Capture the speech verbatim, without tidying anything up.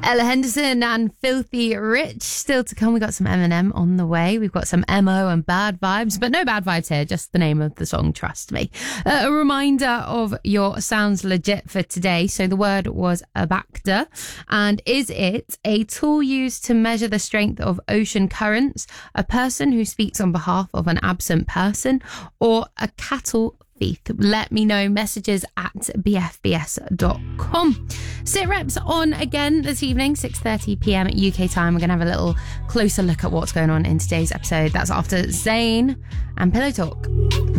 Ella Henderson and Filthy Rich. Still to come, we got some Eminem on the way. We've got some M O and Bad Vibes, but no bad vibes here, just the name of the song, trust me. Uh, a reminder of your Sounds Legit for today. So the word was abacta. And is it a tool used to measure the strength of ocean currents, a person who speaks on behalf of an absent person, or a cattle thief? Let me know. Messages at b f b s dot com. Sit Reps on again this evening, six thirty p.m. at U K time. We're going to have a little closer look at what's going on in today's episode. That's after Zayn and Pillow Talk.